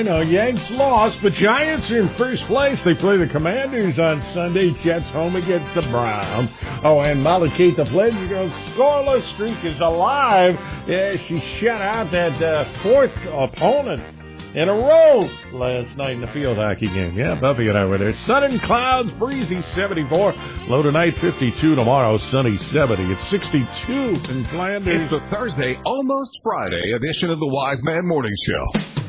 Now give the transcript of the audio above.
know, Yanks lost, but Giants are in first place. They play the Commanders on Sunday. Jets home against the Browns. Oh, and Malakita Fledger's scoreless streak is alive. Yeah, she shut out that fourth opponent in a row last night in the field hockey game. Yeah, Buffy and I were there. Sun and clouds, breezy 74. Low tonight, 52. Tomorrow, sunny 70. It's 62 in Flanders. It's the Thursday, almost Friday edition of the Wise Man Morning Show.